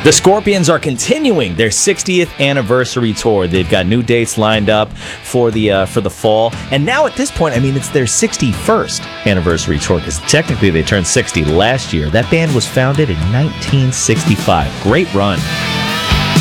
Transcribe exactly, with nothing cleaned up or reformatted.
The Scorpions are continuing their sixtieth anniversary tour. They've got new dates lined up for the uh, for the fall. And now at this point, I mean, it's their sixty-first anniversary tour because technically they turned sixty last year. That band was founded in nineteen sixty-five. Great run.